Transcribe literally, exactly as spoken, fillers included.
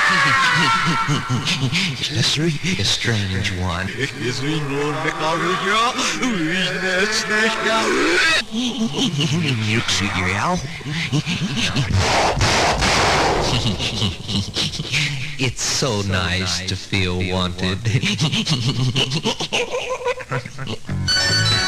A strange one. It's so nice to feel wanted.